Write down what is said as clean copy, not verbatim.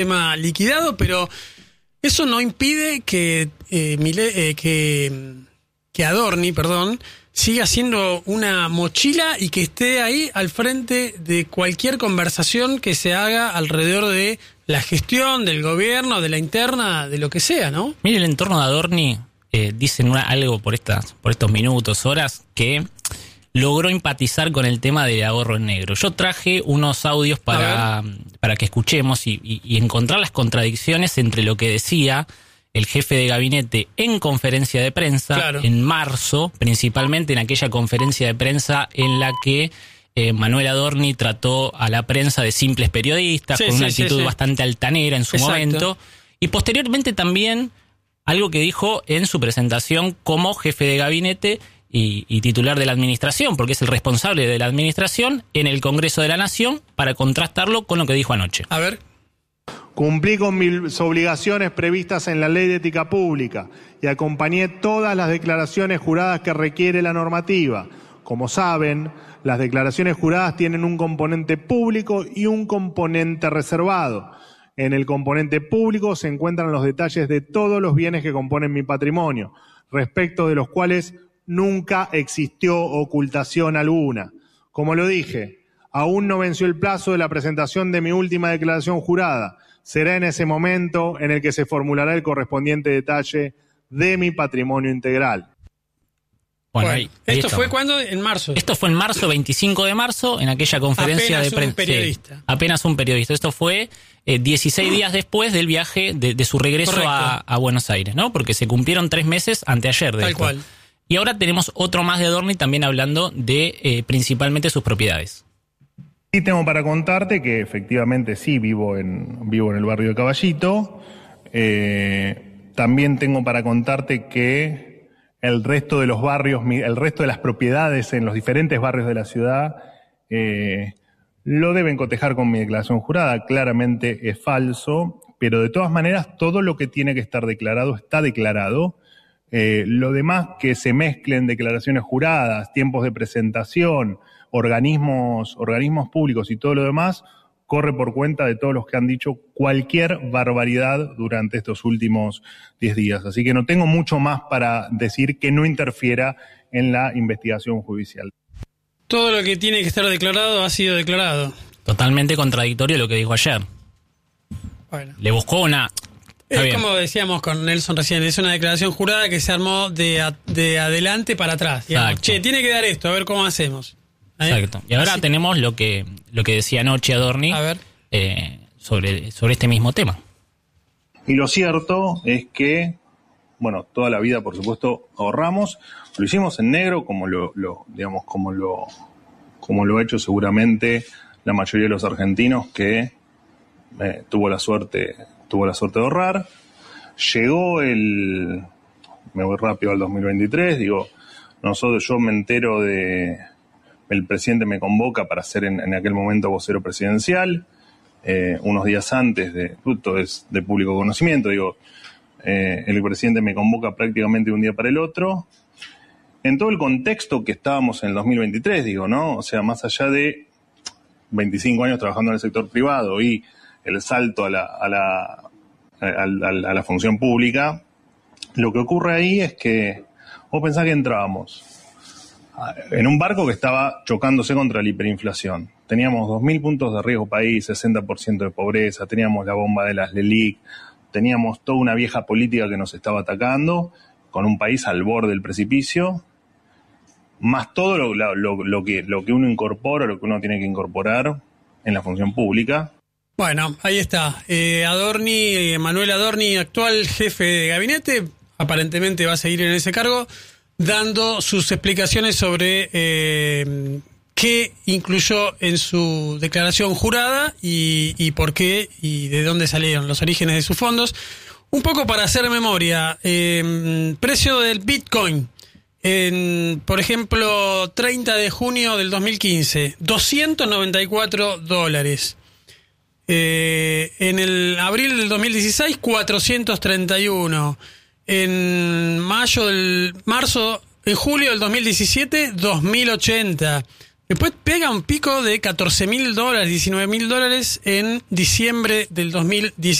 tema liquidado, pero eso no impide que Adorni, siga siendo una mochila y que esté ahí al frente de cualquier conversación que se haga alrededor de la gestión del gobierno, de la interna, de lo que sea, ¿no? Mire, el entorno de Adorni, dicen algo por estos minutos, horas, que logró empatizar con el tema del ahorro en negro. Yo traje unos audios para que escuchemos y encontrar las contradicciones entre lo que decía el jefe de gabinete en conferencia de prensa, en marzo, principalmente en aquella conferencia de prensa en la que Manuel Adorni trató a la prensa de simples periodistas, con una actitud bastante altanera en su momento, y posteriormente también algo que dijo en su presentación como jefe de gabinete y titular de la administración, porque es el responsable de la administración en el Congreso de la Nación, para contrastarlo con lo que dijo anoche. A ver. Cumplí con mis obligaciones previstas en la Ley de Ética Pública y acompañé todas las declaraciones juradas que requiere la normativa. Como saben, las declaraciones juradas tienen un componente público y un componente reservado. En el componente público se encuentran los detalles de todos los bienes que componen mi patrimonio, respecto de los cuales nunca existió ocultación alguna. Como lo dije, aún no venció el plazo de la presentación de mi última declaración jurada. Será en ese momento en el que se formulará el correspondiente detalle de mi patrimonio integral. Bueno, ahí ¿esto fue cuándo? En marzo. Esto fue en marzo, 25 de marzo, en aquella conferencia de prensa. Apenas un periodista. Esto fue 16 días después del viaje de su regreso a Buenos Aires, ¿no? Porque se cumplieron 3 meses anteayer de Tal esto. cual. Y ahora tenemos otro más de Adorni también hablando de principalmente sus propiedades. Y tengo para contarte que efectivamente sí vivo en el barrio de Caballito. También tengo para contarte que el resto de los barrios, el resto de las propiedades en los diferentes barrios de la ciudad lo deben cotejar con mi declaración jurada. Claramente es falso, pero de todas maneras todo lo que tiene que estar declarado está declarado. Lo demás que se mezclen declaraciones juradas, tiempos de presentación, organismos públicos y todo lo demás, corre por cuenta de todos los que han dicho cualquier barbaridad durante estos últimos 10 días. Así que no tengo mucho más para decir que no interfiera en la investigación judicial. Todo lo que tiene que estar declarado ha sido declarado. Totalmente contradictorio lo que dijo ayer. Bueno. Le buscó una... Es como decíamos con Nelson recién, es una declaración jurada que se armó de adelante para atrás. Che, tiene que dar esto, a ver cómo hacemos. Exacto. Y ahora tenemos lo que decía anoche Adorni sobre este mismo tema. Y lo cierto es que, bueno, toda la vida, por supuesto, ahorramos. Lo hicimos en negro, como lo ha hecho seguramente la mayoría de los argentinos que tuvo la suerte de ahorrar. Me voy rápido al 2023, yo me entero el presidente me convoca para ser en aquel momento vocero presidencial, unos días antes, esto es de público conocimiento, el presidente me convoca prácticamente de un día para el otro, en todo el contexto que estábamos en el 2023, ¿no? O sea, más allá de 25 años trabajando en el sector privado y el salto a la función pública, lo que ocurre ahí es que vos pensás que entrábamos en un barco que estaba chocándose contra la hiperinflación. Teníamos 2.000 puntos de riesgo país, 60% de pobreza, teníamos la bomba de las LELIC, teníamos toda una vieja política que nos estaba atacando, con un país al borde del precipicio, más todo lo que uno incorpora, lo que uno tiene que incorporar en la función pública. Bueno, ahí está. Manuel Adorni, actual jefe de gabinete, aparentemente va a seguir en ese cargo, dando sus explicaciones sobre qué incluyó en su declaración jurada y por qué y de dónde salieron los orígenes de sus fondos. Un poco para hacer memoria, precio del Bitcoin, por ejemplo, 30 de junio del 2015, $294. En el abril del 2016, 431. En julio del 2017, 2080. Después pega un pico de $14.000, $19.000 en diciembre del 2017.